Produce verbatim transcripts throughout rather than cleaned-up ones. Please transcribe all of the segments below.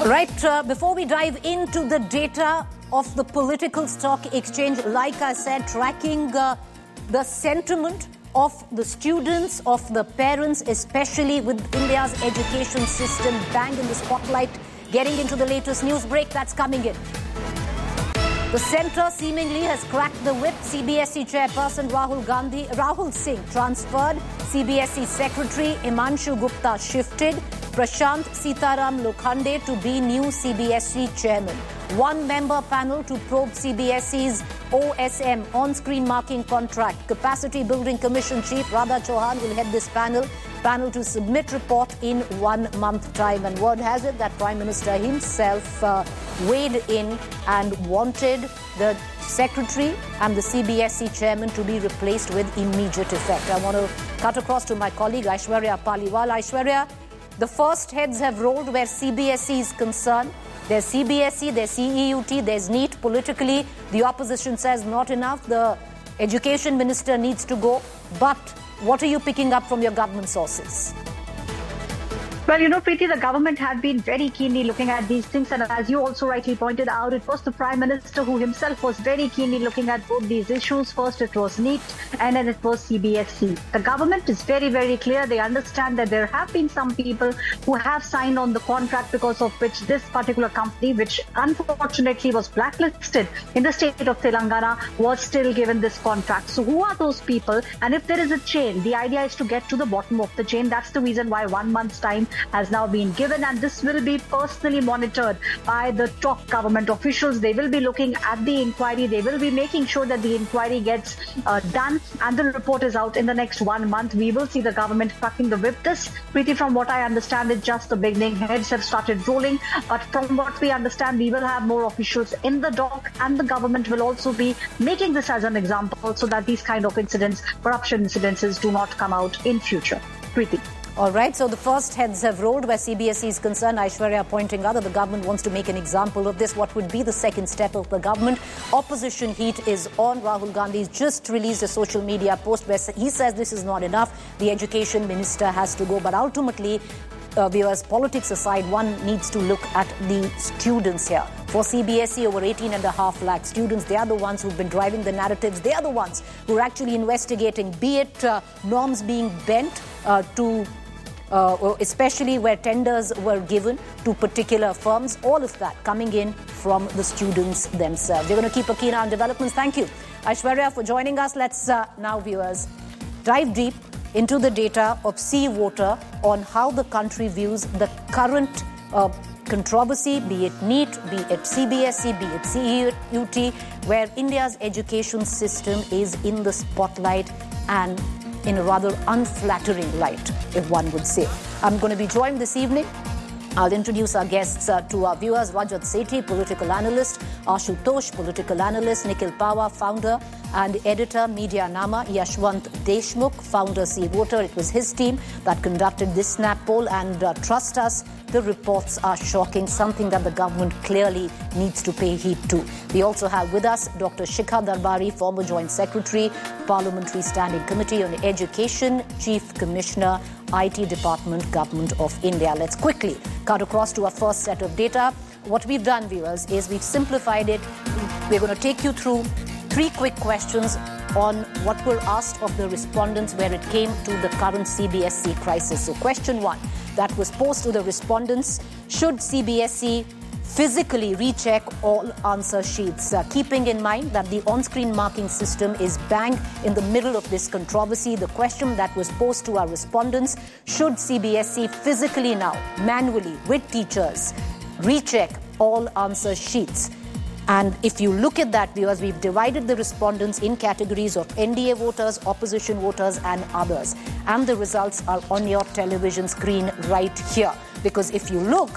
Right, uh, before we dive into the data of the political stock exchange, like I said, tracking uh, the sentiment of the students, of the parents, especially with India's education system bang in the spotlight, getting into the latest news break that's coming in. The centre seemingly has cracked the whip. C B S E chairperson Rahul Gandhi, Rahul Singh transferred. C B S E secretary Himanshu Gupta shifted. Prashant Sitaram Lokhande to be new C B S E chairman. One-member panel to probe C B S E's O S M, on-screen marking contract. Capacity Building Commission Chief Radha Chauhan will head this panel. Panel to submit report in one month time. And word has it that Prime Minister himself uh, weighed in and wanted the secretary and the C B S E chairman to be replaced with immediate effect. I want to cut across to my colleague Aishwarya Paliwal. Aishwarya, the first heads have rolled where C B S E is concerned. There's C B S E, there's C E U T, there's NEET. Politically, the opposition says not enough. The education minister needs to go. But what are you picking up from your government sources? Well, you know, Preeti, the government had been very keenly looking at these things. And as you also rightly pointed out, it was the Prime Minister who himself was very keenly looking at both these issues. First, it was NEET and then it was C B S E. The government is very, very clear. They understand that there have been some people who have signed on the contract because of which this particular company, which unfortunately was blacklisted in the state of Telangana, was still given this contract. So who are those people? And if there is a chain, the idea is to get to the bottom of the chain. That's the reason why one month's time has now been given, and this will be personally monitored by the top government officials. They will be looking at the inquiry. They will be making sure that the inquiry gets uh, done, and the report is out in the next one month. We will see the government cracking the whip. This, pretty from what I understand, is just the beginning. Heads have started rolling, but from what we understand, we will have more officials in the dock, and the government will also be making this as an example so that these kind of incidents, corruption incidences, do not come out in future. Preeti. All right, so the first heads have rolled where C B S E is concerned. Aishwarya pointing out that the government wants to make an example of this. What would be the second step of the government? Opposition heat is on. Rahul Gandhi's just released a social media post where he says this is not enough. The education minister has to go. But ultimately, uh, viewers, politics aside, one needs to look at the students here. For C B S E, over eighteen and a half lakh students, they are the ones who've been driving the narratives. They are the ones who are actually investigating, be it uh, norms being bent uh, to Uh, especially where tenders were given to particular firms, all of that coming in from the students themselves. We're going to keep a keen eye on developments. Thank you, Aishwarya, for joining us. Let's uh, now, viewers, dive deep into the data of Sea Water on how the country views the current uh, controversy, be it NEET, be it C B S E, be it C E U T, where India's education system is in the spotlight and in a rather unflattering light, if one would say. I'm going to be joined this evening. I'll introduce our guests uh, to our viewers. Rajat Sethi, political analyst. Ashutosh, political analyst. Nikhil Pawar, founder and editor, Media Nama. Yashwant Deshmukh, founder, Sea Water. It was his team that conducted this snap poll, and uh, trust us, the reports are shocking, something that the government clearly needs to pay heed to. We also have with us Doctor Shikha Darbari, former Joint Secretary, Parliamentary Standing Committee on Education, Chief Commissioner, I T Department, Government of India. Let's quickly cut across to our first set of data. What we've done, viewers, is we've simplified it. We're going to take you through three quick questions on what were asked of the respondents where it came to the current C B S E crisis. So question one that was posed to the respondents: should C B S E physically recheck all answer sheets, uh, keeping in mind that the on-screen marking system is bang in the middle of this controversy? The question that was posed to our respondents: should C B S E physically now, manually, with teachers, recheck all answer sheets? And if you look at that, viewers, we've divided the respondents in categories of N D A voters, opposition voters, and others. And the results are on your television screen right here. Because if you look,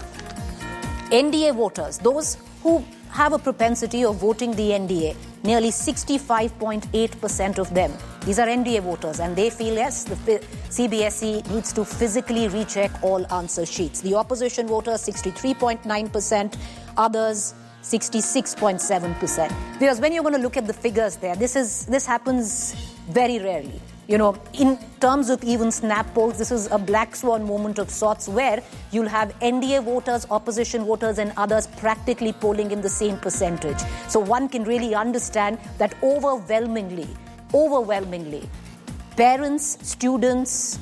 N D A voters, those who have a propensity of voting the N D A, nearly sixty-five point eight percent of them, these are N D A voters, and they feel, yes, the C B S E needs to physically recheck all answer sheets. The opposition voters, sixty-three point nine percent, others, sixty-six point seven percent. Because when you're going to look at the figures there, this is this happens very rarely. You know, in terms of even snap polls, this is a black swan moment of sorts where you'll have N D A voters, opposition voters and others practically polling in the same percentage. So one can really understand that overwhelmingly, overwhelmingly, parents, students,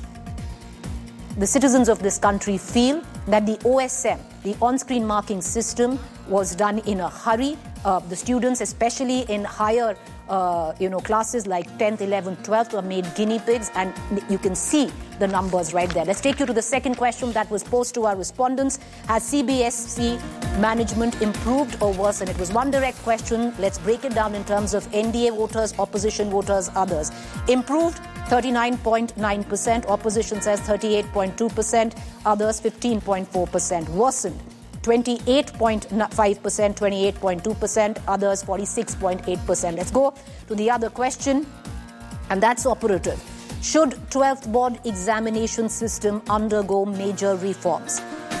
the citizens of this country feel that the O S M, the on-screen marking system, was done in a hurry. Uh, the students, especially in higher uh, you know, classes like tenth, eleventh, twelfth, were made guinea pigs, and you can see the numbers right there. Let's take you to the second question that was posed to our respondents. Has C B S E management improved or worsened? It was one direct question. Let's break it down in terms of N D A voters, opposition voters, others. Improved, thirty-nine point nine percent. Opposition says thirty-eight point two percent. Others, fifteen point four percent. Worsened, twenty-eight point five percent, twenty-eight point two percent. Others, forty-six point eight percent. Let's go to the other question, and that's operative. Should twelfth board examination system undergo major reforms?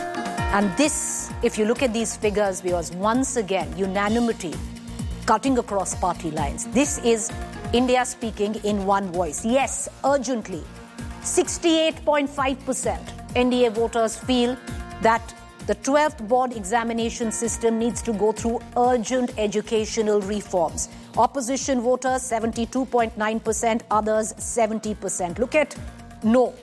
And this, if you look at these figures, because once again, unanimity cutting across party lines. This is India speaking in one voice. Yes, urgently. sixty-eight point five percent N D A voters feel that the twelfth board examination system needs to go through urgent educational reforms. Opposition voters, seventy-two point nine percent, others, seventy percent. Look at no.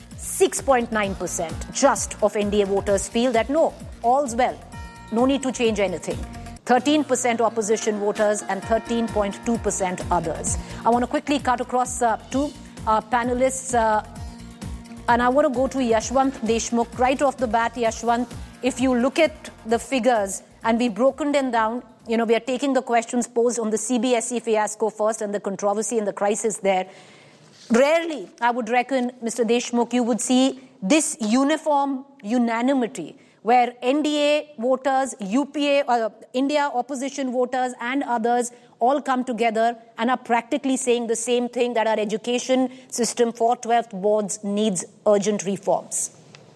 six point nine percent just of N D A voters feel that no, all's well, no need to change anything. thirteen percent opposition voters and thirteen point two percent others. I want to quickly cut across uh, two uh, panelists, uh, and I want to go to Yashwant Deshmukh. Right off the bat, Yashwant, if you look at the figures and we've broken them down, you know, we are taking the questions posed on the C B S E fiasco first and the controversy and the crisis there. Rarely, I would reckon, Mister Deshmukh, you would see this uniform unanimity where N D A voters, U P A, uh, India opposition voters and others all come together and are practically saying the same thing, that our education system for twelfth boards needs urgent reforms.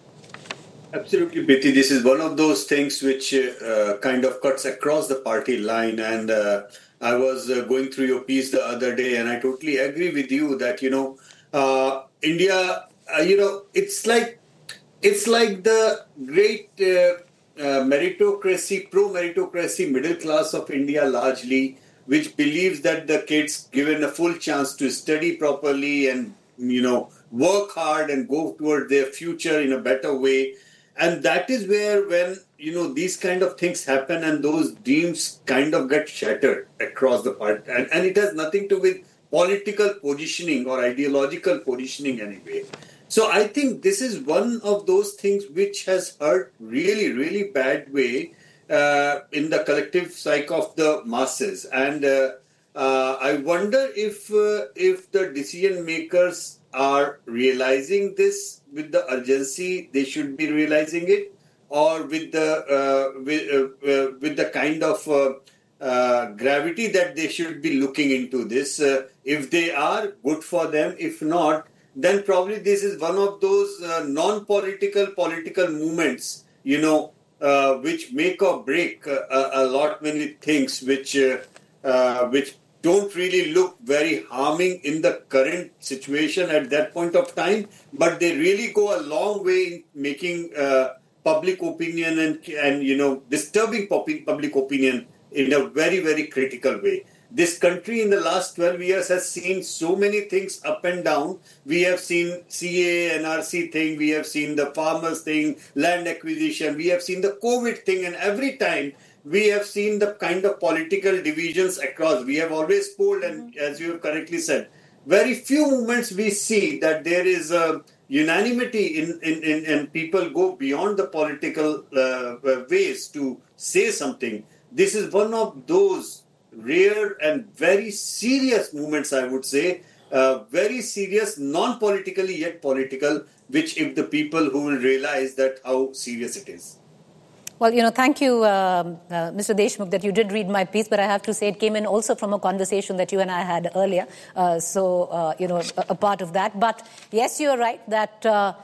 Absolutely, Preeti. This is one of those things which uh, kind of cuts across the party line. And uh, I was uh, going through your piece the other day, and I totally agree with you that, you know, uh, India, uh, you know, it's like it's like the great uh, uh, meritocracy, pro-meritocracy middle class of India largely, which believes that the kids given a full chance to study properly and, you know, work hard and go toward their future in a better way. And that is where, when, you know, these kind of things happen and those dreams kind of get shattered across the part. And, and it has nothing to do with political positioning or ideological positioning anyway. So I think this is one of those things which has hurt really, really bad way uh, in the collective psyche of the masses. And uh, uh, I wonder if uh, if the decision makers are realizing this with the urgency they should be realizing it, or with the uh, with, uh, uh, with the kind of uh, uh, gravity that they should be looking into this. Uh, if they are, good for them. If not, then probably this is one of those uh, non-political political movements, you know, uh, which make or break uh, a, a lot many things, which uh, uh, which don't really look very harming in the current situation at that point of time, but they really go a long way in making uh, public opinion and, and, you know, disturbing public opinion in a very, very critical way. This country in the last twelve years has seen so many things up and down. We have seen C A, N R C thing, we have seen the farmers thing, land acquisition, we have seen the COVID thing, and every time we have seen the kind of political divisions across. We have always polled, and mm-hmm. as you have correctly said, very few moments we see that there is a unanimity in, in, in and people go beyond the political uh, ways to say something. This is one of those rare and very serious moments, I would say, uh, very serious, non-politically yet political, which if the people who will realize that how serious it is. Well, you know, thank you, um, uh, Mister Deshmukh, that you did read my piece, but I have to say it came in also from a conversation that you and I had earlier. Uh, so, uh, you know, a, a part of that. But yes, you're right that uh,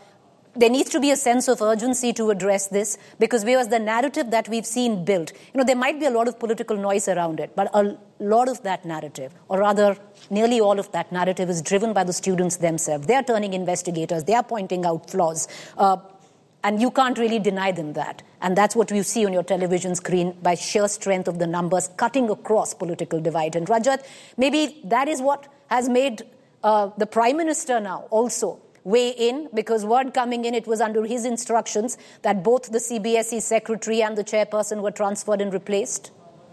there needs to be a sense of urgency to address this, because because the narrative that we've seen built, you know, there might be a lot of political noise around it, but a lot of that narrative, or rather nearly all of that narrative, is driven by the students themselves. They are turning investigators. They are pointing out flaws. Uh, and you can't really deny them that. And that's what you see on your television screen by sheer strength of the numbers cutting across political divide. And Rajat, maybe that is what has made uh, the Prime Minister now also weigh in, because word coming in, it was under his instructions that both the C B S E secretary and the chairperson were transferred and replaced?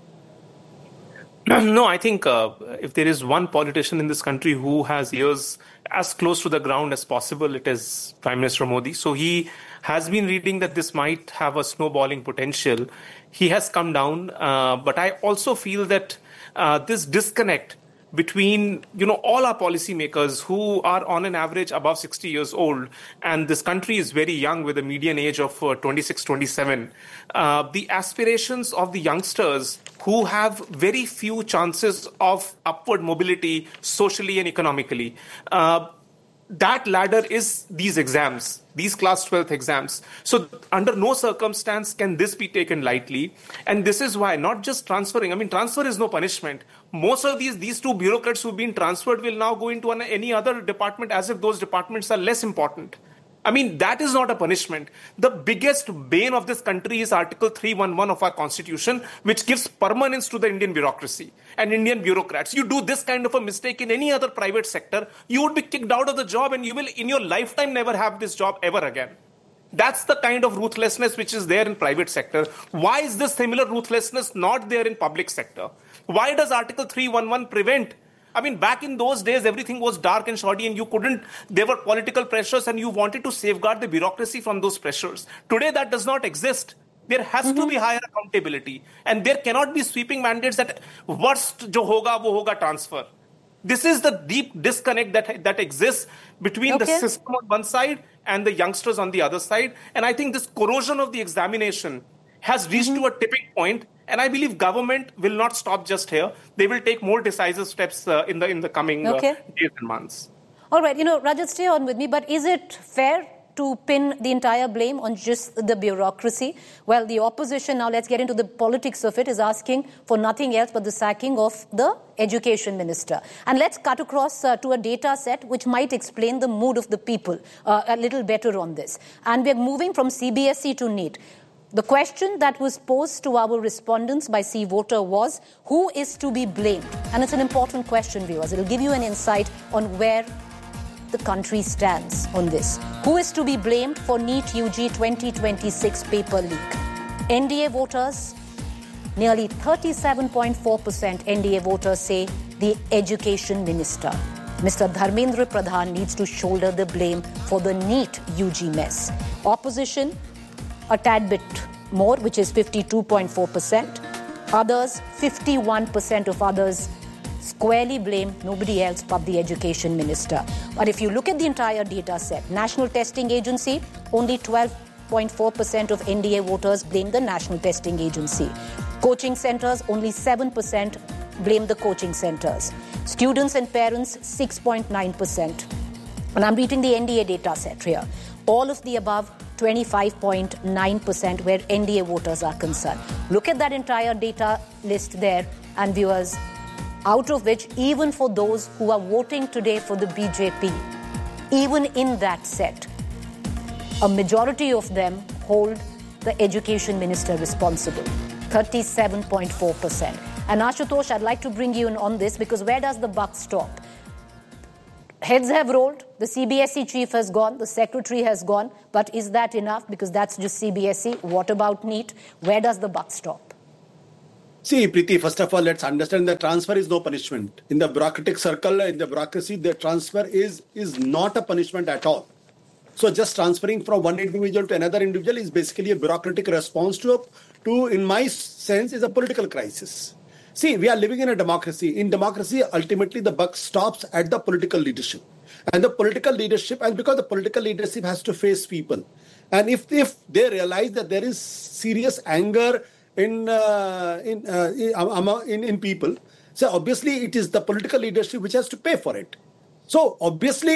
No, I think uh, if there is one politician in this country who has ears as close to the ground as possible, it is Prime Minister Modi. So he has been reading that this might have a snowballing potential. He has come down, uh, but I also feel that uh, this disconnect between, you know, all our policymakers who are on an average above sixty years old, and this country is very young with a median age of uh, twenty-six, twenty-seven. Uh, the aspirations of the youngsters who have very few chances of upward mobility socially and economically. Uh, that ladder is these exams, these class twelfth exams. So under no circumstance can this be taken lightly. And this is why not just transferring, I mean, transfer is no punishment. Most of these, these two bureaucrats who've been transferred will now go into an, any other department as if those departments are less important. I mean, that is not a punishment. The biggest bane of this country is Article three eleven of our Constitution, which gives permanence to the Indian bureaucracy and Indian bureaucrats. You do this kind of a mistake in any other private sector, you would be kicked out of the job and you will in your lifetime never have this job ever again. That's the kind of ruthlessness which is there in private sector. Why is this similar ruthlessness not there in public sector? Why does Article three eleven prevent? I mean, back in those days, everything was dark and shoddy and you couldn't, there were political pressures and you wanted to safeguard the bureaucracy from those pressures. Today, that does not exist. There has mm-hmm. to be higher accountability, and there cannot be sweeping mandates that worst jo hoga, wo hoga transfer. This is the deep disconnect that, that exists between okay. the system on one side and the youngsters on the other side. And I think this corrosion of the examination has reached mm-hmm. to a tipping point. And I believe government will not stop just here. They will take more decisive steps uh, in the in the coming okay. uh, days and months. All right, you know, Rajat, stay on with me. But is it fair to pin the entire blame on just the bureaucracy? Well, the opposition, now let's get into the politics of it, is asking for nothing else but the sacking of the education minister. And let's cut across uh, to a data set which might explain the mood of the people uh, a little better on this. And we're moving from C B S E to NEET. The question that was posed to our respondents by C Voter was, who is to be blamed? And it's an important question, viewers. It'll give you an insight on where the country stands on this. Who is to be blamed for NEET U G twenty twenty-six paper leak? N D A voters, nearly thirty-seven point four percent N D A voters say the education minister. Mister Dharmendra Pradhan needs to shoulder the blame for the NEET U G mess. Opposition, a tad bit more, which is fifty-two point four percent. Others, fifty-one percent of others squarely blame nobody else but the education minister. But if you look at the entire data set, National Testing Agency, only twelve point four percent of N D A voters blame the National Testing Agency. Coaching centers, only seven percent blame the coaching centers. Students and parents, six point nine percent. And I'm reading the N D A data set here. All of the above, twenty-five point nine percent where N D A voters are concerned. Look at that entire data list there, and viewers, out of which, even for those who are voting today for the B J P, even in that set, a majority of them hold the education minister responsible, thirty-seven point four percent. And Ashutosh, I'd like to bring you in on this, because where does the buck stop? Heads have rolled, the C B S E chief has gone, the secretary has gone, but is that enough? Because that's just C B S E. What about NEET? Where does the buck stop? See, Preeti, first of all, let's understand that transfer is no punishment. In the bureaucratic circle, in the bureaucracy, the transfer is, is not a punishment at all. So just transferring from one individual to another individual is basically a bureaucratic response to, a, to in my sense, is a political crisis. See, we are living in a democracy. In democracy, ultimately, the buck stops at the political leadership. And the political leadership, and because the political leadership has to face people. And if, if they realize that there is serious anger in, uh, in, uh, in, in, in people, so obviously it is the political leadership which has to pay for it. So obviously,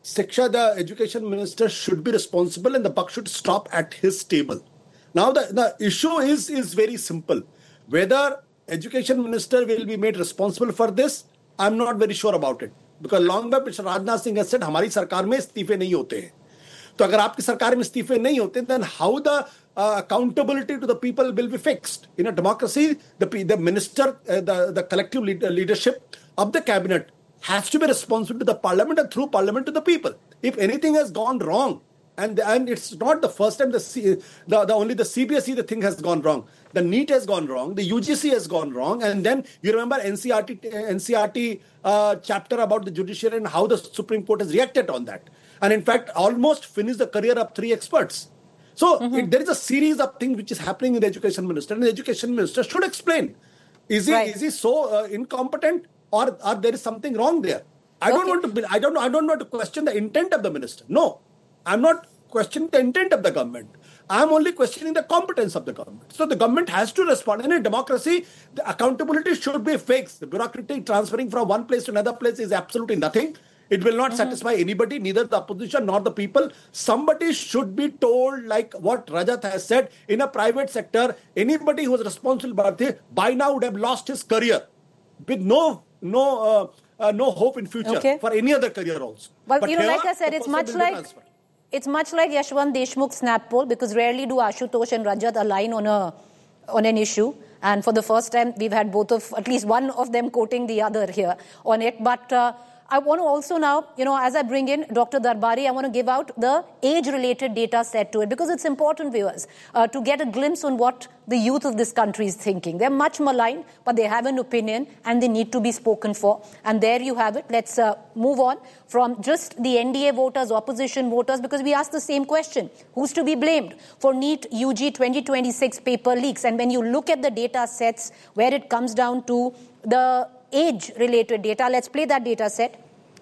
Shiksha, the education minister, should be responsible and the buck should stop at his table. Now, the, the issue is, is very simple. Whether education minister will be made responsible for this, I'm not very sure about it. Because long back, Mister Rajnath Singh has said, हमारी सरकार में इस्तीफे नहीं होते हैं. तो अगर आपकी सरकार में इस्तीफे नहीं होते, then how the uh, accountability to the people will be fixed? In a democracy, the the minister, uh, the the collective lead, uh, leadership of the cabinet has to be responsible to the parliament and through parliament to the people. If anything has gone wrong, and and it's not the first time the C, the, the only the C B S E the thing has gone wrong. The NEET has gone wrong. The U G C has gone wrong. And then you remember N C R T N C R T uh, chapter about the judiciary and how the Supreme Court has reacted on that. And in fact, almost finished the career of three experts. So mm-hmm. it, there is a series of things which is happening in the education minister, and the education minister should explain: is he right. is he so uh, incompetent, or, or there is something wrong there? I okay. don't want to. Be, I don't know. I don't want to question the intent of the minister. No, I'm not questioning the intent of the government. I'm only questioning the competence of the government. So the government has to respond. In a democracy, the accountability should be fixed. The bureaucratic transferring from one place to another place is absolutely nothing. It will not mm-hmm. satisfy anybody, neither the opposition nor the people. Somebody should be told, like what Rajat has said, in a private sector, anybody who is responsible about it by now would have lost his career with no no uh, uh, no hope in future okay. for any other career also. Well, but you know, here, like I said, it's much like transfer. It's much like Yashwant Deshmukh snap poll, because rarely do Ashutosh and Rajat align on a on an issue. And for the first time, we've had both of, at least one of them quoting the other here on it. But uh, I want to also now, you know, as I bring in Doctor Darbari, I want to give out the age-related data set to it, because it's important, viewers, uh, to get a glimpse on what the youth of this country is thinking. They're much maligned, but they have an opinion and they need to be spoken for. And there you have it. Let's uh, move on from just the N D A voters, opposition voters, because we asked the same question. Who's to be blamed for NEET U G twenty twenty-six paper leaks? And when you look at the data sets where it comes down to the age-related data, let's play that data set.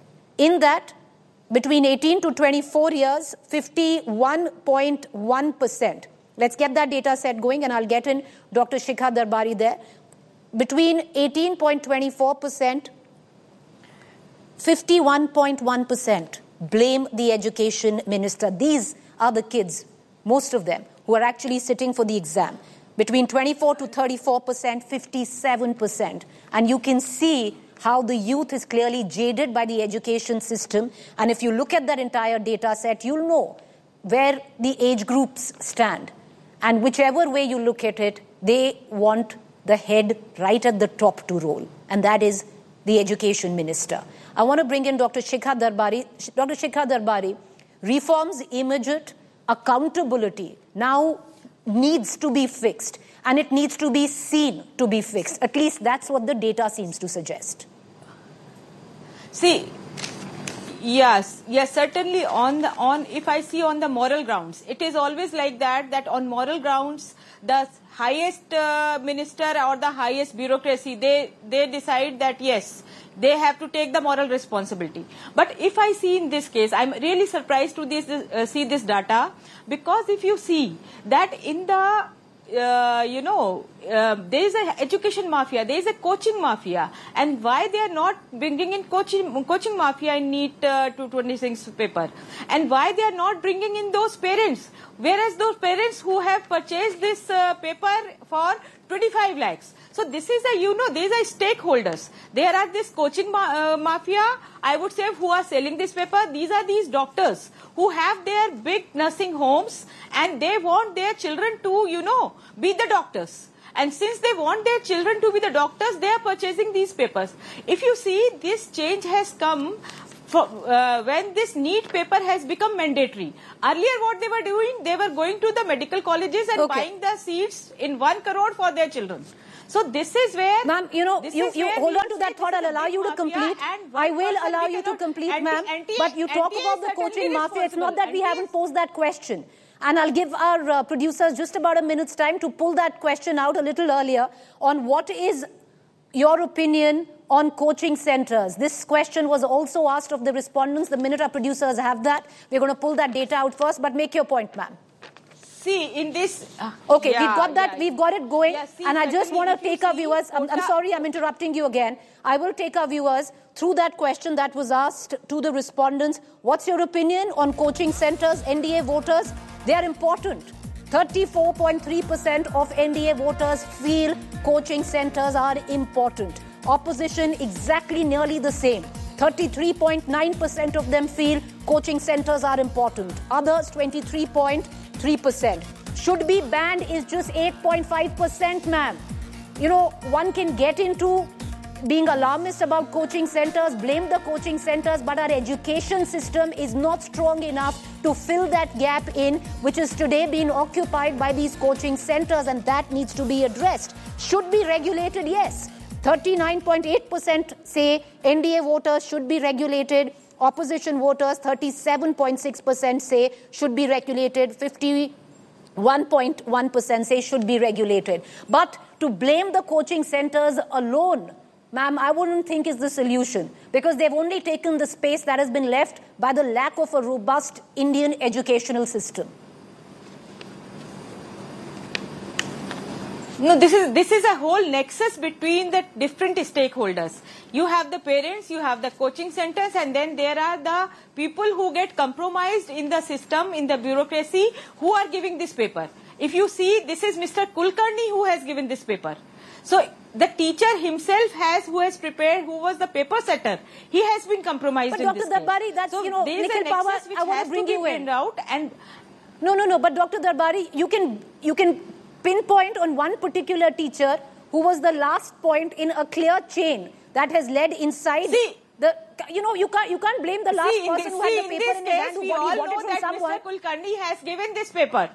In that, between eighteen to twenty-four years, fifty-one point one percent. Let's get that data set going, and I'll get in Doctor Shikha Darbari there. Between eighteen point two four percent, fifty-one point one percent blame the education minister. These are the kids, most of them, who are actually sitting for the exam. Between twenty-four to thirty-four percent, fifty-seven percent. And you can see how the youth is clearly jaded by the education system. And if you look at that entire data set, you'll know where the age groups stand. And whichever way you look at it, they want the head right at the top to roll. And that is the education minister. I want to bring in Doctor Shikha Darbari. Doctor Shikha Darbari, reforms immediate, accountability now needs to be fixed. And it needs to be seen to be fixed. At least that's what the data seems to suggest. See, yes, yes, certainly on the, on, if I see on the moral grounds, it is always like that, that on moral grounds, the highest uh, minister or the highest bureaucracy, they, they decide that yes, they have to take the moral responsibility. But if I see in this case, I'm really surprised to this, uh, see this data, because if you see that in the Uh, you know, uh, there is an education mafia, there is a coaching mafia, and why they are not bringing in coaching coaching mafia in NEET uh, two twenty-six paper, and why they are not bringing in those parents, whereas those parents who have purchased this uh, paper for twenty-five lakhs. So this is a, you know, these are stakeholders. There are this coaching ma uh, mafia, I would say, who are selling this paper. These are these doctors who have their big nursing homes, and they want their children to, you know, be the doctors. And since they want their children to be the doctors, they are purchasing these papers. If you see, this change has come for, uh, when this NEET paper has become mandatory. Earlier what they were doing, they were going to the medical colleges and okay. buying the seats in one crore for their children. So this is where... Ma'am, you know, you, you hold on to that thought. I'll allow you to complete. I will allow you to complete, ma'am. But you talk about the coaching mafia. It's not that we haven't posed that question. And I'll give our uh, producers just about a minute's time to pull that question out a little earlier on what is your opinion on coaching centers. This question was also asked of the respondents. The minute our producers have that, we're going to pull that data out first. But make your point, ma'am. see, in this... Uh, okay, yeah, we've got that, yeah. we've got it going. Yeah, see, and I just want to take our viewers... I'm, I'm sorry, I'm interrupting you again. I will take our viewers through that question that was asked to the respondents. What's your opinion on coaching centres, N D A voters? They are important. thirty-four point three percent of N D A voters feel coaching centres are important. Opposition exactly nearly the same. thirty-three point nine percent of them feel coaching centres are important. Others, twenty-three point three percent. Should be banned is just eight point five percent, ma'am. You know, one can get into being alarmist about coaching centres, blame the coaching centres, but our education system is not strong enough to fill that gap in, which is today being occupied by these coaching centres, and that needs to be addressed. Should be regulated, yes. thirty-nine point eight percent say N D A voters should be regulated. Opposition voters, thirty-seven point six percent say should be regulated. fifty-one point one percent say should be regulated. But to blame the coaching centres alone, ma'am, I wouldn't think is the solution, because they've only taken the space that has been left by the lack of a robust Indian educational system. No, this is this is a whole nexus between the different stakeholders. You have the parents, you have the coaching centers, and then there are the people who get compromised in the system, in the bureaucracy, who are giving this paper. If you see, this is Mister Kulkarni who has given this paper. So the teacher himself has, who has prepared, who was the paper setter, he has been compromised but in Doctor this case. Darbari, that's, so you know, Nikhil Pawar, I want to bring you in. Out and no, no, no, but Doctor Darbari, you can, you can pinpoint on one particular teacher who was the last point in a clear chain that has led inside see, the, you know, you can't, you can't blame the last see, person this, who see, had the paper in, in his case, hand who we got, all he got know it from that someone. Mister Kulkarni has given this paper.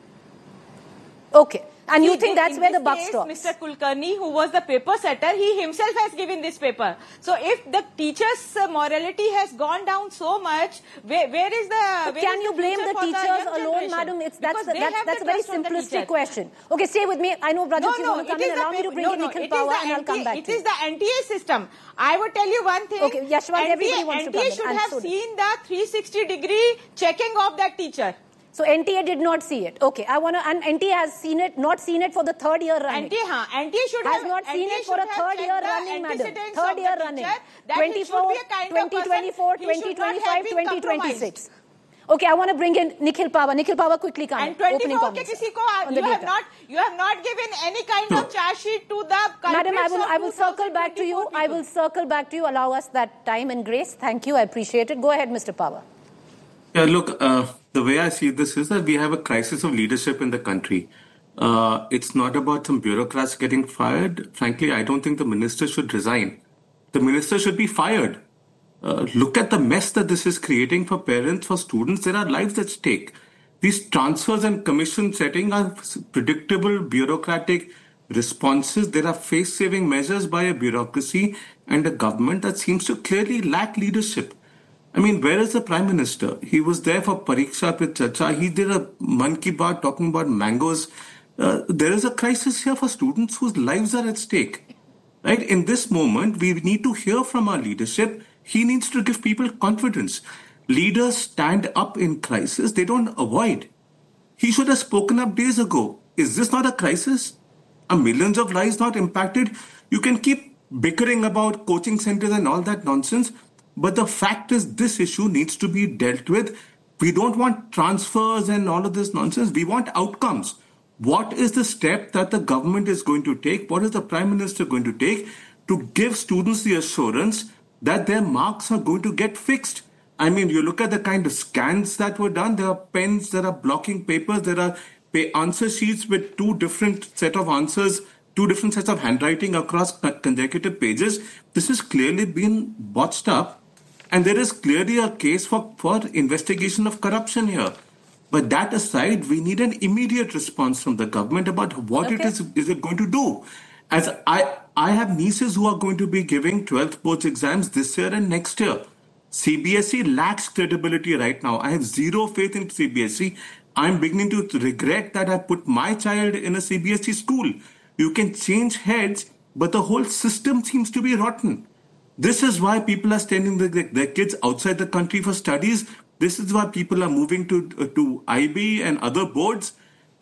Okay. And See, you think that's where the buck case, stops? Mister Kulkarni, who was the paper setter, he himself has given this paper. So if the teacher's uh, morality has gone down so much, where, where is the... But where can is you the blame the teachers the alone, madam? It's, that's because that's, that's a very simplistic question. Okay, stay with me. I know, Rajat, no, you no, want to come in. Allow me to bring no, in no, Nikhil Pawar and I'll come back It to you. is the N T A system. I would tell you one thing. Okay, Yashwant, everybody wants to come in. N T A should have so seen the three sixty degree checking of that teacher. So N T A did not see it. Okay, I want to, and N T A has seen it, not seen it for the third year running. N T A, huh? N T A should has have not seen N T A it for a third year running, madam. Third year running. twenty-four, twenty twenty-four, twenty twenty-five, twenty twenty-six. Okay, I want to bring in Nikhil Pawar. Nikhil Pawar, quickly come. And twenty-four comments, ke kisi ko, you have not, you have not given any kind of charge sheet to the Madam, I will, I will circle back to you. I will circle back to you. Allow us that time and grace. Thank you. I appreciate it. Go ahead, Mister Pawar. Yeah, look, uh, the way I see this is that we have a crisis of leadership in the country. Uh, it's not about some bureaucrats getting fired. Frankly, I don't think the minister should resign. The minister should be fired. Uh, look at the mess that this is creating for parents, for students. There are lives at stake. These transfers and commission setting are predictable bureaucratic responses. There are face-saving measures by a bureaucracy and a government that seems to clearly lack leadership. I mean, where is the Prime Minister? He was there for Pariksha Pe Charcha. He did a Man Ki Baat talking about mangoes. Uh, there is a crisis here for students whose lives are at stake. Right? In this moment, we need to hear from our leadership. He needs to give people confidence. Leaders stand up in crisis. They don't avoid. He should have spoken up days ago. Is this not a crisis? Are millions of lives not impacted? You can keep bickering about coaching centers and all that nonsense. But the fact is, this issue needs to be dealt with. We don't want transfers and all of this nonsense. We want outcomes. What is the step that the government is going to take? What is the Prime Minister going to take to give students the assurance that their marks are going to get fixed? I mean, you look at the kind of scans that were done. There are pens, there are blocking papers, there are answer sheets with two different set of answers, two different sets of handwriting across consecutive pages. This has clearly been botched up. And there is clearly a case for, for investigation of corruption here. But that aside, we need an immediate response from the government about what okay. it is, is it going to do. As I, I have nieces who are going to be giving twelfth boards exams this year and next year. C B S E lacks credibility right now. I have zero faith in C B S E. I'm beginning to regret that I put my child in a C B S E school. You can change heads, but the whole system seems to be rotten. This is why people are sending their, their kids outside the country for studies. This is why people are moving to, uh, to I B and other boards.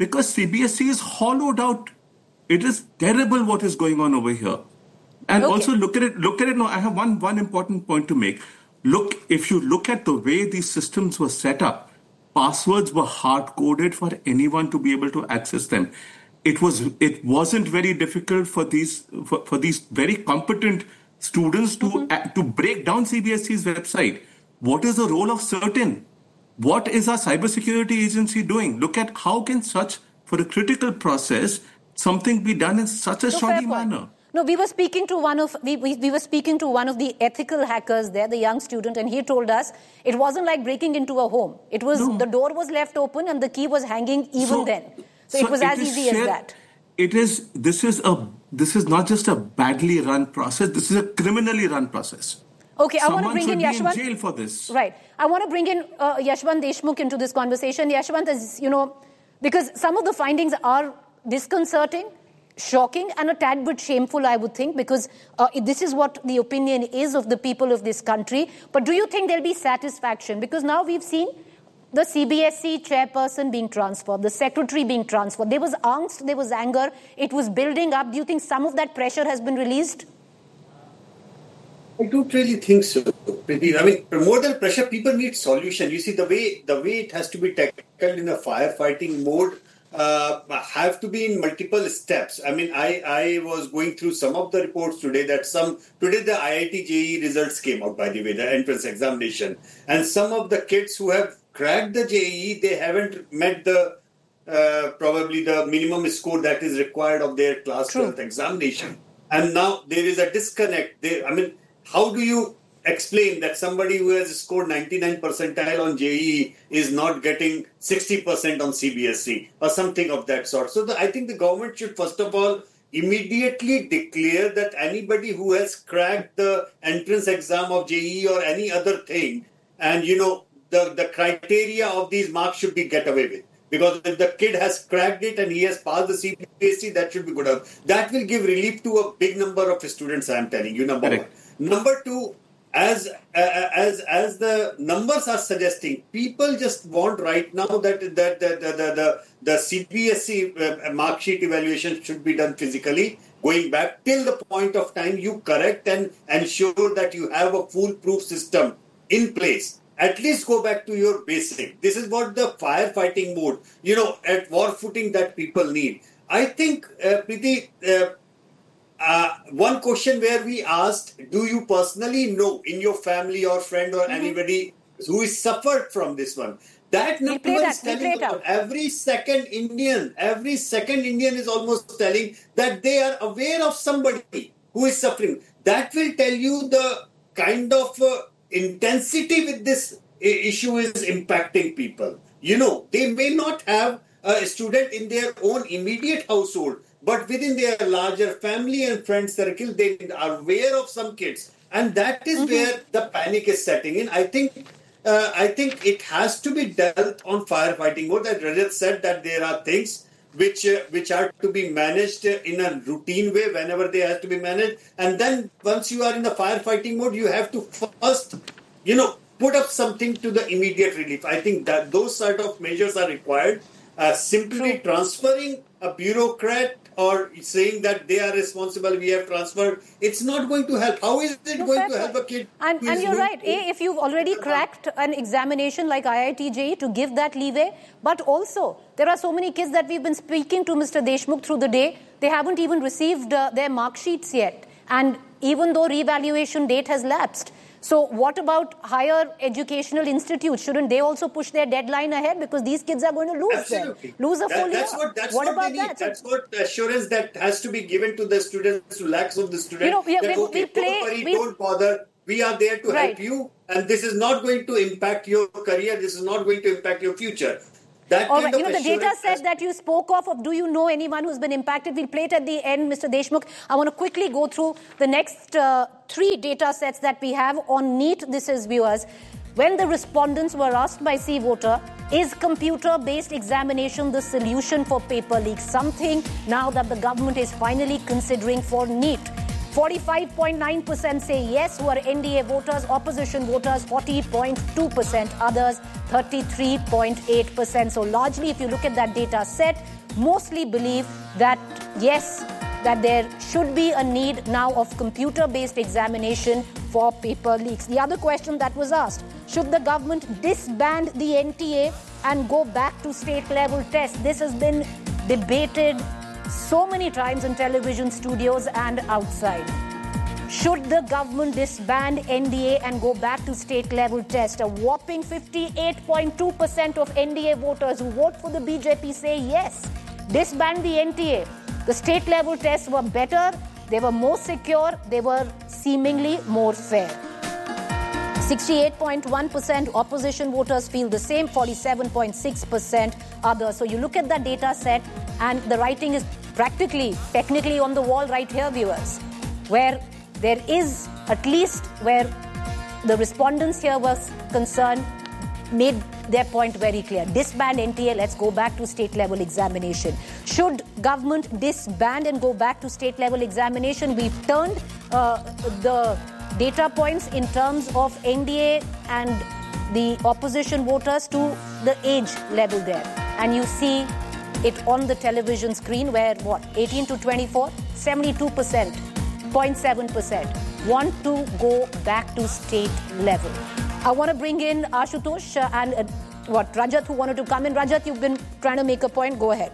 because C B S E is hollowed out. It is terrible what is going on over here. And Okay. also look at it, look at it now. I have one, one important point to make. Look, if you look at the way these systems were set up, passwords were hard-coded for anyone to be able to access them. It was, it wasn't very difficult for these, for, for these very competent students to, Mm-hmm. uh, to break down C B S E's website. What is the role of CERTIN? What is our cybersecurity agency doing? Look at how can such, for a critical process, something be done in such a No, fair shoddy point. manner? No, we were speaking to one of we, we, we were speaking to one of the ethical hackers there, the young student, and he told us it wasn't like breaking into a home. It was No. the door was left open and the key was hanging even So- then. So, it was as is easy as shared- that. It is. This is a. This is not just a badly run process. This is a criminally run process. Okay, I want to Someone bring should in be Yashwant. in jail for this. Right. I want to bring in uh, Yashwant Deshmukh into this conversation. Yashwant is, you know, because some of the findings are disconcerting, shocking, and a tad bit shameful, I would think, because uh, this is what the opinion is of the people of this country. But do you think there'll be satisfaction? Because now we've seen the C B S E chairperson being transferred, the secretary being transferred. There was angst, there was anger, it was building up. Do you think some of that pressure has been released? I don't really think so. I mean, more than pressure, people need solution. You see, the way the way it has to be tackled in a firefighting mode uh, have to be in multiple steps. I mean, I, I was going through some of the reports today that some today the I I T J E E results came out, by the way, the entrance examination, and some of the kids who have cracked the J E E, they haven't met the uh, probably the minimum score that is required of their class True. twelfth examination, and now there is a disconnect. There, I mean. How do you explain that somebody who has scored ninety-nine percentile on J E E is not getting sixty percent on C B S E or something of that sort? So the, I think the government should first of all immediately declare that anybody who has cracked the entrance exam of J E E or any other thing, and you know, the, the criteria of these marks should be get away with. Because if the kid has cracked it and he has passed the C B S E, that should be good enough. That will give relief to a big number of students, I am telling you, number Correct. one. Number two, as uh, as as the numbers are suggesting, people just want right now that that the the the, the, the C B S E uh, mark sheet evaluation should be done physically, going back till the point of time you correct and ensure that you have a foolproof system in place. At least go back to your basic. This is what the firefighting mode, you know, at war footing that people need. I think, uh, Preeti, uh, uh, one question where we asked, do you personally know in your family or friend or mm-hmm. anybody who is suffered from this one? That we'll number that. is telling we'll about every second Indian, every second Indian is almost telling that they are aware of somebody who is suffering. That will tell you the kind of uh, intensity with this issue is impacting people. You know, they may not have a student in their own immediate household, but within their larger family and friend circle, they are aware of some kids. And that is mm-hmm. where the panic is setting in. I think uh, I think it has to be dealt on firefighting mode. As Rajat said, that there are things which uh, which are to be managed in a routine way whenever they have to be managed. And then once you are in the firefighting mode, you have to first, you know, put up something to the immediate relief. I think that those sort of measures are required. Uh, simply transferring a bureaucrat or saying that they are responsible, we have transferred, it's not going to help. How is it no, going to help a kid? And, and you're right. A, if you've already cracked an examination like I I T J E E, to give that leeway. But also, there are so many kids that we've been speaking to, Mister Deshmukh, through the day. They haven't even received uh, their mark sheets yet. And even though revaluation date has lapsed. So what about higher educational institutes? Shouldn't they also push their deadline ahead? Because these kids are going to lose Absolutely. them. Lose a that, full that's year. What, that's what, what about they need. that? That's what assurance that has to be given to the students, to lakhs of the students. You know, we, that, we, okay, we play, don't worry, we, don't bother. We are there to right. help you. And this is not going to impact your career. This is not going to impact your future. That All kind right. of You know, the data set has- that you spoke of, of do you know anyone who's been impacted? We'll play it at the end, Mister Deshmukh. I want to quickly go through the next uh, three data sets that we have on NEET. This is, viewers. When the respondents were asked by C Voter, is computer-based examination the solution for paper leaks? Something now that the government is finally considering for NEET. forty-five point nine percent say yes, who are N D A voters. Opposition voters, forty point two percent. Others, thirty-three point eight percent. So largely, if you look at that data set, mostly believe that, yes, that there should be a need now of computer-based examination for paper leaks. The other question that was asked, should the government disband the N T A and go back to state-level tests? This has been debated so many times in television studios and outside. Should the government disband N D A and go back to state-level tests? A whopping fifty-eight point two percent of N D A voters who vote for the B J P say yes, disband the N T A. The state-level tests were better, they were more secure, they were seemingly more fair. sixty-eight point one percent opposition voters feel the same, forty-seven point six percent others. So you look at that data set and the writing is practically, technically on the wall right here, viewers, where there is, at least where the respondents here were concerned, made their point very clear. Disband N T A, let's go back to state-level examination. Should government disband and go back to state-level examination? We've turned uh, the data points in terms of N D A and the opposition voters to the age level there. And you see it on the television screen where, what, eighteen to twenty-four, seventy-two percent, zero point seven percent want to go back to state level. I want to bring in Ashutosh uh, and uh, what Rajat, who wanted to come in. Rajat, you've been trying to make a point. Go ahead.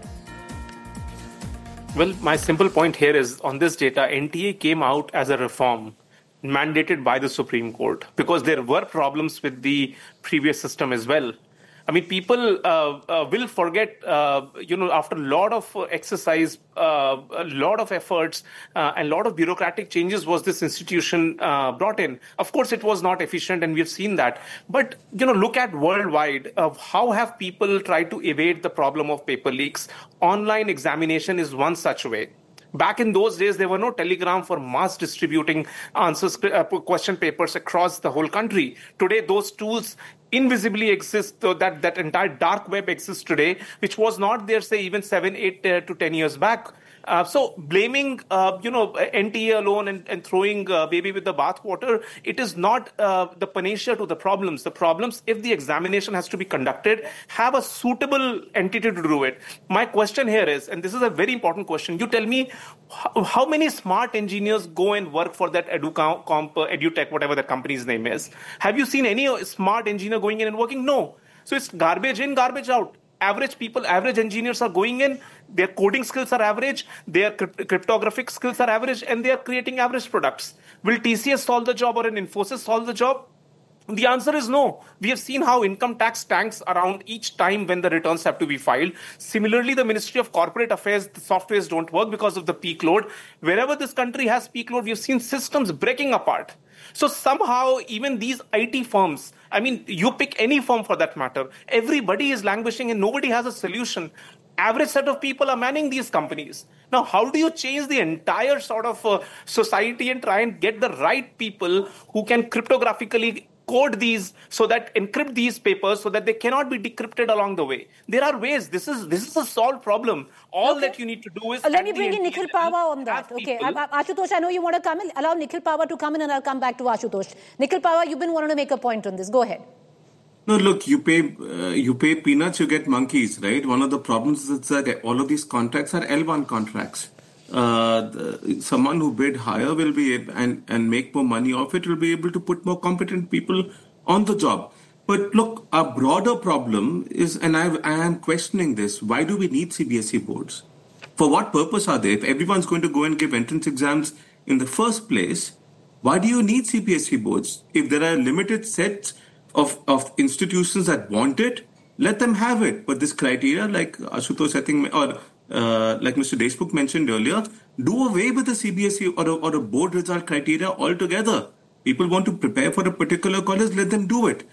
Well, my simple point here is on this data, N T A came out as a reform mandated by the Supreme Court because there were problems with the previous system as well. I mean, people uh, uh, will forget, uh, you know, after a lot of exercise, uh, a lot of efforts, uh, and a lot of bureaucratic changes was this institution uh, brought in. Of course, it was not efficient, and we've seen that. But, you know, look at worldwide, uh, how have people tried to evade the problem of paper leaks? Online examination is one such way. Back in those days, there were no telegram for mass distributing answers, uh, question papers across the whole country. Today, those tools invisibly exist, so that, that entire dark web exists today, which was not there, say, even seven, eight uh, to ten years back. Uh, so blaming, uh, you know, N T A alone and, and throwing uh, baby with the bathwater, it is not uh, the panacea to the problems. The problems, if the examination has to be conducted, have a suitable entity to do it. My question here is, and this is a very important question, you tell me how, how many smart engineers go and work for that EduComp, EduTech, whatever the company's name is. Have you seen any smart engineer going in and working? No. So it's garbage in, garbage out. Average people, average engineers are going in, their coding skills are average, their cryptographic skills are average, and they are creating average products. Will T C S solve the job or an Infosys solve the job? The answer is no. We have seen how income tax tanks around each time when the returns have to be filed. Similarly, the Ministry of Corporate Affairs, the softwares don't work because of the peak load. Wherever this country has peak load, we have seen systems breaking apart. So somehow, even these I T firms, I mean, you pick any firm for that matter, everybody is languishing and nobody has a solution. Average set of people are manning these companies. Now, how do you change the entire sort of uh, society and try and get the right people who can cryptographically code these so that encrypt these papers so that they cannot be decrypted along the way? There are ways. This is this is a solved problem. All okay. that you need to do is... Uh, let me bring in Nikhil Pahwa on that. Okay, I, I, Ashutosh, I know you want to come in. Allow Nikhil Pahwa to come in and I'll come back to Ashutosh. Nikhil Pahwa, you've been wanting to make a point on this. Go ahead. No, look, you pay uh, you pay peanuts, you get monkeys, right? One of the problems is that all of these contracts are L one contracts. Uh, the, someone who bid higher will be able, and, and make more money off it will be able to put more competent people on the job. But look, a broader problem is, and I, I am questioning this, why do we need C B S E boards? For what purpose are they? If everyone's going to go and give entrance exams in the first place, why do you need C B S E boards? If there are limited sets of, of institutions that want it, let them have it. But this criteria, like Ashutosh, I think, or uh, like Mister Deshmukh mentioned earlier, do away with the C B S E or a, or a board result criteria altogether. People want to prepare for a particular college, let them do it.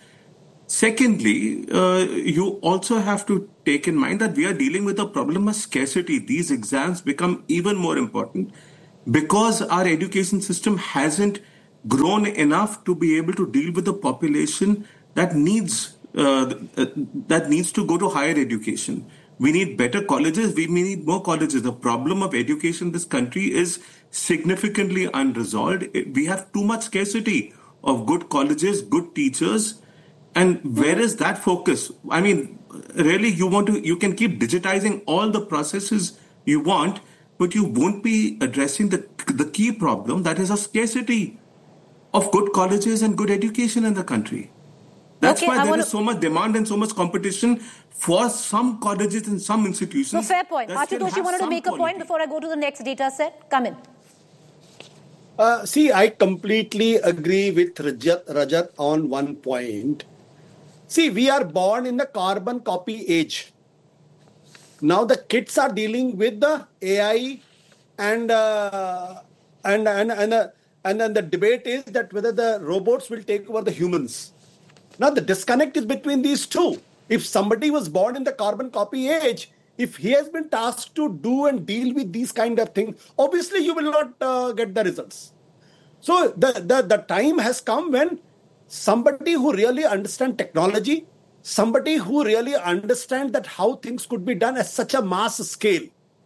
Secondly, uh, you also have to take in mind that we are dealing with a problem of scarcity. These exams become even more important because our education system hasn't grown enough to be able to deal with the population that needs uh, that needs to go to higher education. We need better colleges. We need more colleges. The problem of education in this country is significantly unresolved. We have too much scarcity of good colleges, good teachers. And where is that focus? I mean, really, you want to, you can keep digitizing all the processes you want, but you won't be addressing the, the key problem, that is a scarcity of good colleges and good education in the country. That's okay, why I there wanna... is so much demand and so much competition for some colleges and some institutions. So fair point. Ashutosh, you wanted to make quality. a point before I go to the next data set? Come in. Uh, see, I completely agree with Rajat, Rajat on one point. See, we are born in the carbon copy age. Now the kids are dealing with the A I and uh, and and and, uh, and then the debate is that whether the robots will take over the humans. Now the disconnect is between these two. If somebody was born in the carbon copy age, if he has been tasked to do and deal with these kind of things, obviously you will not uh, get the results. So the, the, the time has come when somebody who really understands technology, somebody who really understands that how things could be done at such a mass scale,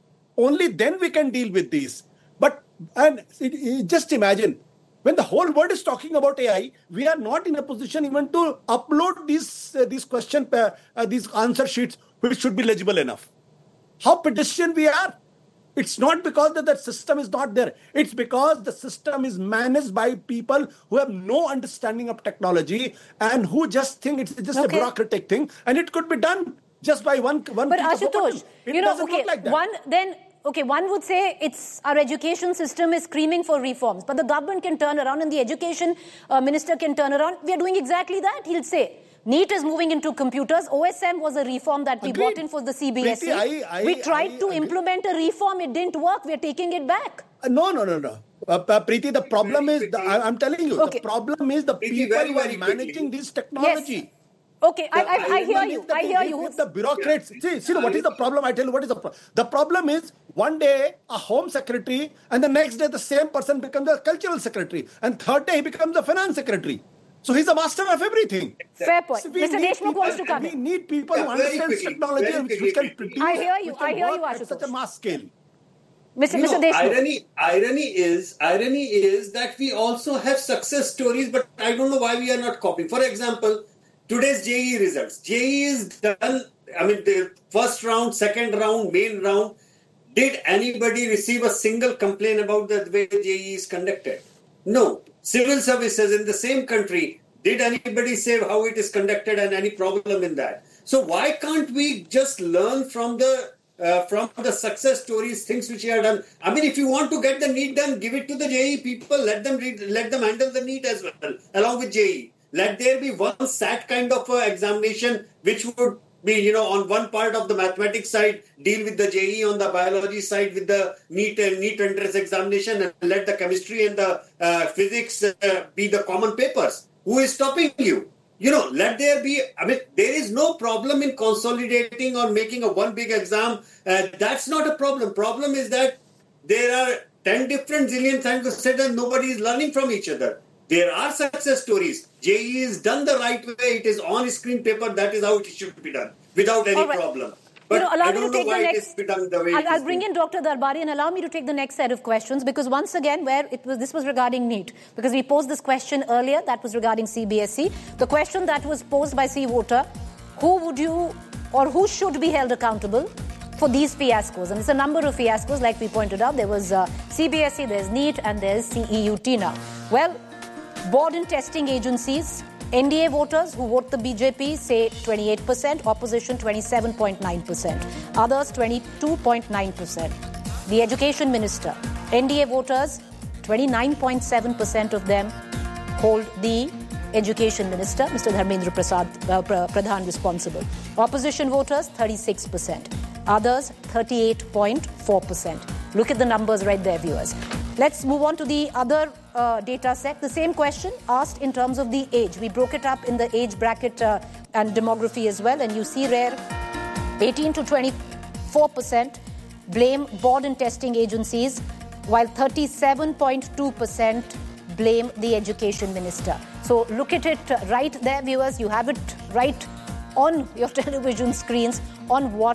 only then we can deal with these. But and it, it, just imagine, when the whole world is talking about A I, we are not in a position even to upload these uh, these question uh, uh, these answer sheets, which should be legible enough. How pedestrian we are! It's not because that the system is not there. It's because the system is managed by people who have no understanding of technology and who just think it's just okay. a bureaucratic thing, and it could be done just by one one. But Ashutosh, you know, okay, like that. one then. Okay, one would say it's our education system is screaming for reforms, but the government can turn around and the education uh, minister can turn around. We are doing exactly that, he'll say. NEET is moving into computers. O S M was a reform that we Agreed. brought in for the C B S E. Preeti, I, I, we tried I, to I, implement a reform. It didn't work. We're taking it back. Uh, no, no, no, no. Uh, uh, Preeti, the problem very is, the, I, I'm telling you, okay. the problem is the Preeti, people very, who are very managing this technology. Yes. Okay, I, I, I hear you. I hear you. If the bureaucrats, see, see, what is the problem? I tell you, what is the problem? The problem is one day a home secretary, and the next day the same person becomes a cultural secretary, and third day he becomes a finance secretary. So he's a master of everything. Fair point. So Mister Deshmukh wants to come We in. need people yeah, who understand quickly, technology which, which can produce. I hear you. I hear you, at Ashutosh. such a mass scale. Mister You Mister know, Deshmukh. irony, irony is, irony is that we also have success stories, but I don't know why we are not copying. For example, today's J E E results. J E E is done, I mean, the first round, second round, main round. Did anybody receive a single complaint about the way J E E is conducted? No. Civil services in the same country, did anybody say how it is conducted and any problem in that? So why can't we just learn from the uh, from the success stories, things which are done? I mean, if you want to get the NEET done, give it to the J E E people. Let them read, let them handle the NEET as well, along with J E E. Let there be one S A T kind of uh, examination, which would be, you know, on one part of the mathematics side, deal with the J E E, on the biology side with the NEET and NEET entrance examination, and let the chemistry and the uh, physics uh, be the common papers. Who is stopping you? You know, let there be, I mean, there is no problem in consolidating or making a one big exam. Uh, that's not a problem. Problem is that there are ten different zillion things said and nobody is learning from each other. There are success stories. J E E is done the right way. It is on screen paper. That is how it should be done without any right. problem. But you know, allow I me don't to take know why the next, it is done the way I'll, it is I'll bring been. in Doctor Darbari and allow me to take the next set of questions, because once again, where it was, this was regarding NEET, because we posed this question earlier that was regarding C B S E. The question that was posed by C Voter, who would you or who should be held accountable for these fiascos? And it's a number of fiascos, like we pointed out. There was uh, C B S E, there's NEET, and there's C E U T now. Well, board and testing agencies, N D A voters who vote the B J P say twenty-eight percent, opposition twenty-seven point nine percent, others twenty-two point nine percent. The education minister, N D A voters, twenty-nine point seven percent of them hold the education minister, Mister Dharmendra Prasad, uh, Pradhan responsible. Opposition voters, thirty-six percent. Others, thirty-eight point four percent. Look at the numbers right there, viewers. Let's move on to the other uh, data set. The same question asked in terms of the age. We broke it up in the age bracket uh, and demography as well. And you see there, eighteen to twenty-four percent blame board and testing agencies, while thirty-seven point two percent blame the education minister. So look at it right there, viewers. You have it right on your television screens on what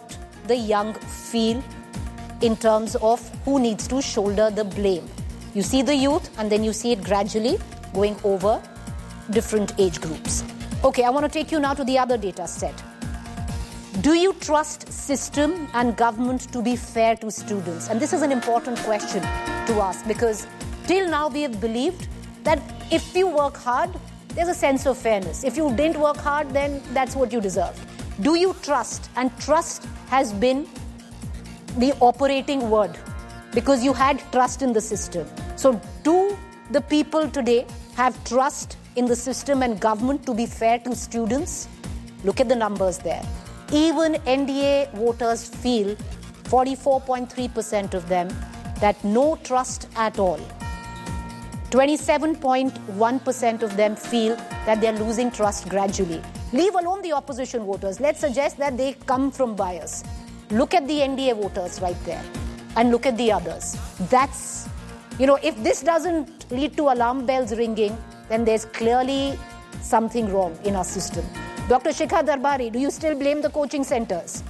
the young feel in terms of who needs to shoulder the blame? You see the youth, and then you see it gradually going over different age groups. Okay, I want to take you now to the other data set. Do you trust system and government to be fair to students? And this is an important question to ask, because till now we have believed that if you work hard, there's a sense of fairness. If you didn't work hard, then that's what you deserve. Do you trust? And trust has been the operating word, because you had trust in the system. So do the people today have trust in the system and government to be fair to students? Look at the numbers there. Even N D A voters feel, forty-four point three percent of them, that no trust at all. twenty-seven point one percent of them feel that they're losing trust gradually. Leave alone the opposition voters. Let's suggest that they come from bias. Look at the N D A voters right there, and look at the others. That's, you know, if this doesn't lead to alarm bells ringing, then there's clearly something wrong in our system. Doctor Shikha Darbari, do you still blame the coaching centers?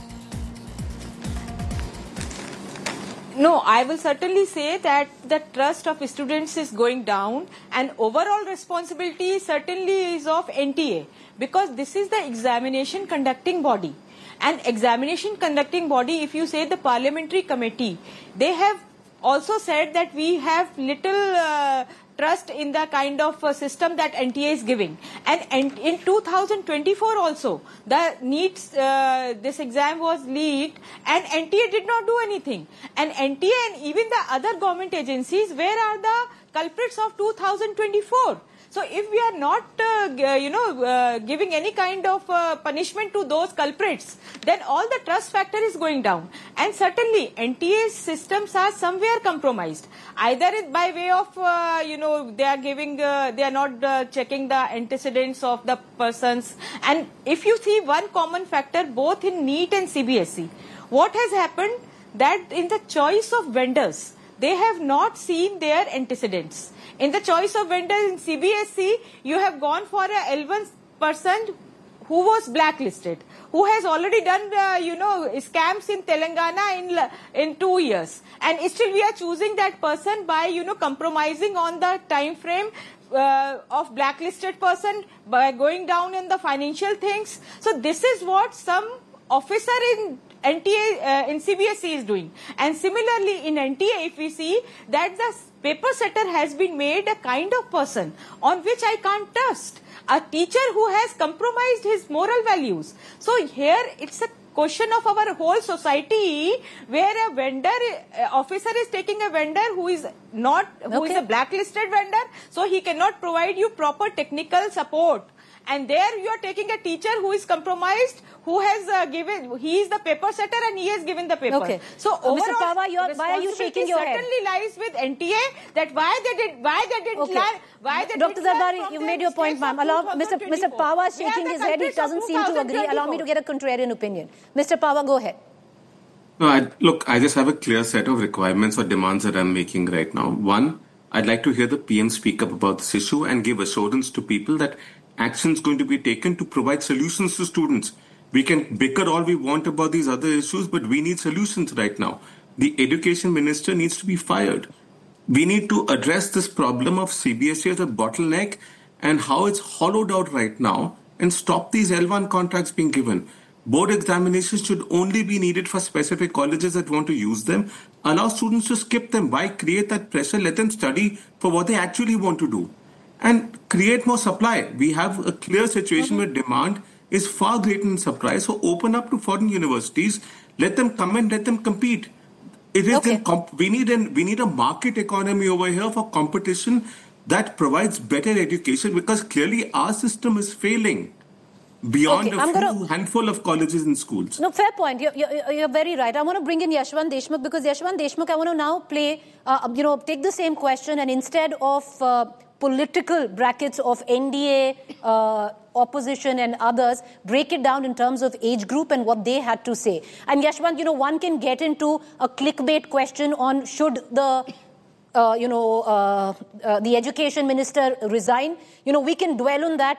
No, I will certainly say that the trust of students is going down, and overall responsibility certainly is of N T A, because this is the examination conducting body. And examination conducting body, if you say the parliamentary committee, they have also said that we have little uh, trust in the kind of uh, system that N T A is giving. And, and in two thousand twenty-four also, the NEET, uh, this exam was leaked, and N T A did not do anything. And N T A and even the other government agencies, where are the culprits of two thousand twenty-four? So if we are not, uh, you know, uh, giving any kind of uh, punishment to those culprits, then all the trust factor is going down. And certainly N T A's systems are somewhere compromised. Either it by way of, uh, you know, they are giving, uh, they are not uh, checking the antecedents of the persons. And if you see one common factor both in NEET and C B S E, what has happened that in the choice of vendors, they have not seen their antecedents. In the choice of vendors in C B S E, you have gone for a L one person who was blacklisted, who has already done, uh, you know, scams in Telangana in in two years. And still we are choosing that person by, you know, compromising on the time frame uh, of blacklisted person, by going down in the financial things. So this is what some officer in N T A, uh, in C B S E is doing. And similarly in N T A, if we see that the paper setter has been made a kind of person on which I can't trust, a teacher who has compromised his moral values. So here it's a question of our whole society, where a vendor, uh, officer is taking a vendor who is not, who okay. is a blacklisted vendor, so he cannot provide you proper technical support. And there you are taking a teacher who is compromised, who has uh, given, he is the paper setter and he has given the paper. Okay. So uh, overall, Mister Pava, you're, why are you shaking your head? Certainly lies with N T A, that why they did, why they did okay. lie, why they Doctor did Darbari, you made your point, ma'am. Allow Mister Mister Pava is shaking his head. He doesn't seem to agree. Allow me to get a contrarian opinion. Mister Pava, go ahead. No, I, look, I just have a clear set of requirements or demands that I'm making right now. One, I'd like to hear the P M speak up about this issue and give assurance to people that action is going to be taken to provide solutions to students. We can bicker all we want about these other issues, but we need solutions right now. The education minister needs to be fired. We need to address this problem of C B S E as a bottleneck and how it's hollowed out right now, and stop these L one contracts being given. Board examinations should only be needed for specific colleges that want to use them. Allow students to skip them. Why create that pressure? Let them study for what they actually want to do. And create more supply. We have a clear situation mm-hmm. where demand is far greater than supply. So open up to foreign universities. Let them come and let them compete. It is okay. in comp- we need an, we need a market economy over here for competition that provides better education, because clearly our system is failing beyond okay, a I'm few gonna... handful of colleges and schools. No, fair point. You're, you're, you're very right. I want to bring in Yashwant Deshmukh, because Yashwant Deshmukh, I want to now play, uh, you know, take the same question, and instead of uh, political brackets of N D A, uh, opposition and others, break it down in terms of age group and what they had to say. And Yashwant, you know, one can get into a clickbait question on should the Uh, you know, uh, uh, the education minister resign. You know, we can dwell on that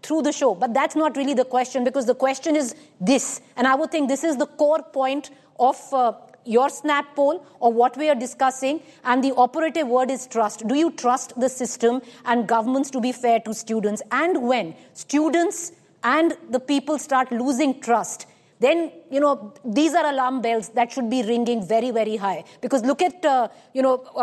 through the show. But that's not really the question, because the question is this. And I would think this is the core point of uh, your snap poll or what we are discussing. And the operative word is trust. Do you trust the system and governments to be fair to students? And when students and the people start losing trust, then, you know, these are alarm bells that should be ringing very, very high. Because look at, uh, you know,